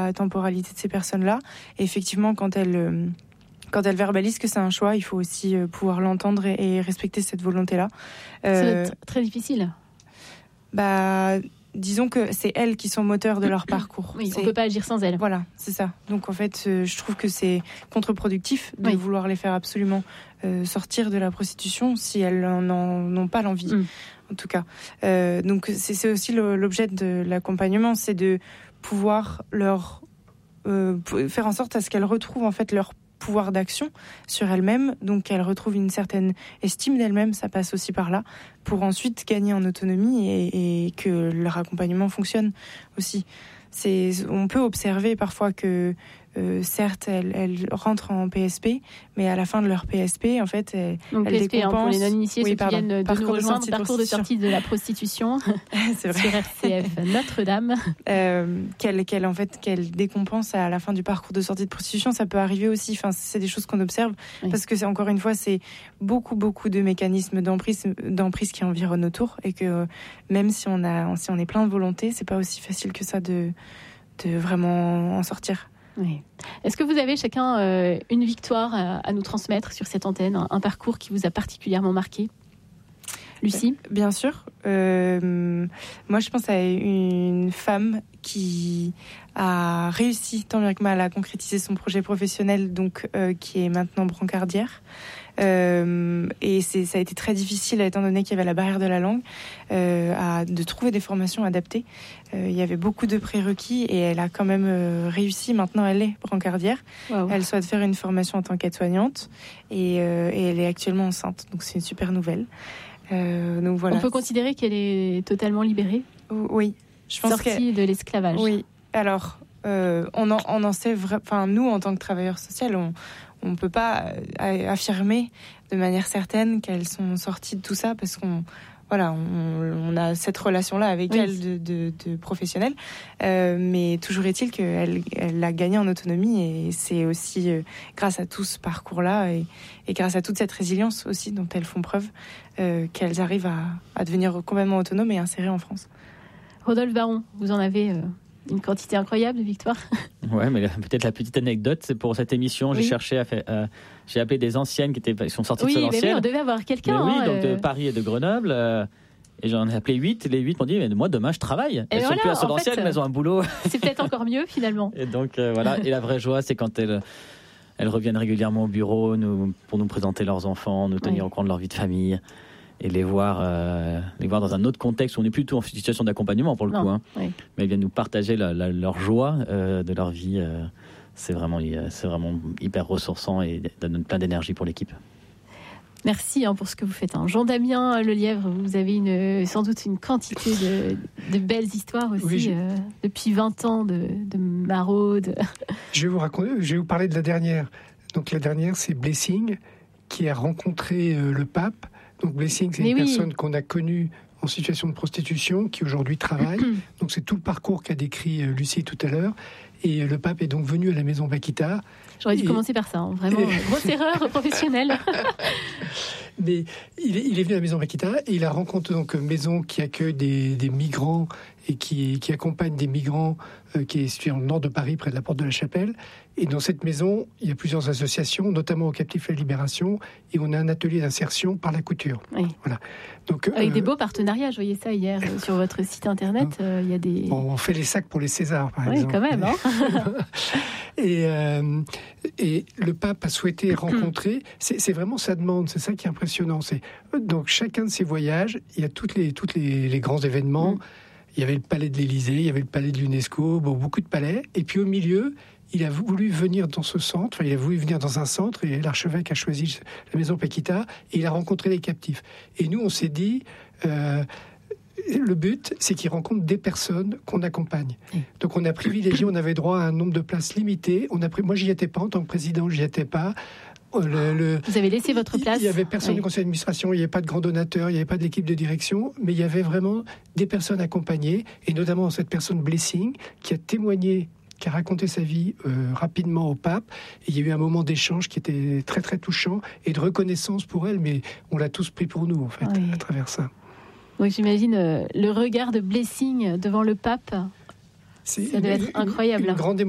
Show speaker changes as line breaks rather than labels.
la temporalité de ces personnes-là. Et effectivement, quand elles verbalisent que c'est un choix, il faut aussi pouvoir l'entendre et respecter cette volonté-là.
Ça va être très difficile.
Disons que c'est elles qui sont moteurs de leur parcours.
Oui, on ne peut pas agir sans elles.
Voilà, c'est ça. Donc en fait, je trouve que c'est contre-productif de vouloir les faire absolument sortir de la prostitution si elles n'en ont pas l'envie, en tout cas. Donc c'est aussi l'objet de l'accompagnement, c'est de pouvoir leur faire en sorte à ce qu'elles retrouvent en fait leur pouvoir d'action sur elles-mêmes, donc qu'elles retrouvent une certaine estime d'elles-mêmes, ça passe aussi par là, pour ensuite gagner en autonomie et que leur accompagnement fonctionne aussi. On peut observer parfois que certes, elles rentrent en PSP, mais à la fin de leur PSP, en fait, elles
PSP,
décompensent.
Pour les non-initiés, ceux qui viennent de nous rejoindre, parcours de sortie de la prostitution
c'est vrai.
sur RCF Notre-Dame.
Qu'elles décompensent à la fin du parcours de sortie de prostitution, ça peut arriver aussi. Enfin, c'est des choses qu'on observe parce que encore une fois, c'est beaucoup de mécanismes d'emprise qui environnent autour et que même si on est plein de volonté, c'est pas aussi facile que ça de vraiment en sortir.
Oui. Est-ce que vous avez chacun une victoire à nous transmettre sur cette antenne, un parcours qui vous a particulièrement marqué ? Lucie ?
Bien sûr. Moi, je pense à une femme qui a réussi tant bien que mal à concrétiser son projet professionnel, donc qui est maintenant brancardière. Et ça a été très difficile, étant donné qu'il y avait la barrière de la langue, de trouver des formations adaptées. Il y avait beaucoup de prérequis et elle a quand même réussi. Maintenant, elle est brancardière. Wow. Elle souhaite faire une formation en tant qu'aide-soignante et elle est actuellement enceinte. Donc, c'est une super nouvelle. Donc, voilà.
On peut considérer qu'elle est totalement libérée ?
Oui. Je pense
sortie de l'esclavage.
Oui. Alors, on en sait nous, en tant que travailleurs sociaux, on ne peut pas affirmer de manière certaine qu'elles sont sorties de tout ça parce qu'on a cette relation-là avec elles de professionnelles. Mais toujours est-il qu'elle a gagné en autonomie et c'est aussi grâce à tout ce parcours-là et grâce à toute cette résilience aussi dont elles font preuve qu'elles arrivent à devenir complètement autonomes et insérées en France.
Rodolphe Baron, vous en avez une quantité incroyable de victoires.
Ouais, mais peut-être la petite anecdote, c'est pour cette émission, j'ai cherché j'ai appelé des anciennes qui sont sorties de Solanciennes.
Oui, on devait avoir quelqu'un.
Oui, donc de Paris et de Grenoble. Et j'en ai appelé 8. Les 8 m'ont dit, mais moi, demain, je travaille. Elles sont plus à Solanciennes, mais elles ont un boulot.
C'est peut-être encore mieux, finalement.
Et donc, voilà. Et la vraie joie, c'est quand elles reviennent régulièrement au bureau pour nous présenter leurs enfants, nous tenir au courant de leur vie de famille. Et les voir dans un autre contexte où on est plutôt en situation d'accompagnement pour le coup. Mais elles viennent nous partager leur joie de leur vie. C'est vraiment hyper ressourçant et donne plein d'énergie pour l'équipe.
Merci pour ce que vous faites. Jean Damien Lelièvre, vous avez sans doute une quantité de belles histoires aussi, depuis 20 ans de maraude.
Je vais vous parler de la dernière. Donc la dernière, c'est Blessing, qui a rencontré le pape. Donc Blessing, c'est une personne qu'on a connue en situation de prostitution, qui aujourd'hui travaille. Donc c'est tout le parcours qu'a décrit Lucie tout à l'heure. Et le pape est donc venu à la maison Vaquita.
J'aurais dû commencer par ça, vraiment grosse erreur professionnelle.
Mais il est venu à la maison Vaquita et il a rencontré donc une maison qui accueille des migrants et qui accompagne des migrants qui est située dans le nord de Paris, près de la Porte de la Chapelle. Et dans cette maison, il y a plusieurs associations, notamment au Captif La Libération, et on a un atelier d'insertion par la couture. Oui. Voilà. Donc,
avec des beaux partenariats, je voyais ça hier sur votre site internet. Il y a des...
on fait les sacs pour les Césars, par exemple.
Oui, quand même.
Et le pape a souhaité rencontrer, c'est vraiment sa demande, c'est ça qui est impressionnant. Donc chacun de ces voyages, il y a tous les grands événements. Il y avait le palais de l'Élysée, il y avait le palais de l'UNESCO, beaucoup de palais. Et puis au milieu, il a voulu venir dans ce centre, il a voulu venir dans un centre, et l'archevêque a choisi la maison Vaquita, et il a rencontré les captifs. Et nous, on s'est dit, le but, c'est qu'il rencontre des personnes qu'on accompagne. Donc on a privilégié, on avait droit à un nombre de places limité. Moi, j'y étais pas, en tant que président, j'y étais pas.
Vous avez laissé votre place.
Il n'y avait personne du conseil d'administration, il n'y avait pas de grand donateur, il n'y avait pas de l'équipe de direction, mais il y avait vraiment des personnes accompagnées, et notamment cette personne Blessing, qui a témoigné, qui a raconté sa vie rapidement au pape. Et il y a eu un moment d'échange qui était très très touchant, et de reconnaissance pour elle, mais on l'a tous pris pour nous, en fait, à travers ça.
Donc j'imagine le regard de Blessing devant le pape, ça devait être incroyable.
Une grande